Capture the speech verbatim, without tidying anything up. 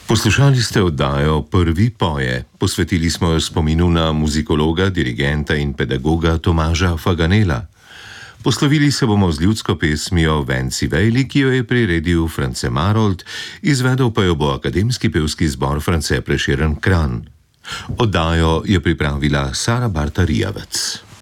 Poslušali ste oddajo Prvi poje. Posvetili smo jo spominu na muzikologa, dirigenta in pedagoga Tomaža Faganela. Poslovili se bomo z ljudsko pesmijo Venci Vejli, ki jo je priredil France Marold, izvedel pa jo bo Akademski pevski zbor France Prešeren Kranj. Oddajo je pripravila Sara Barta Rijavec.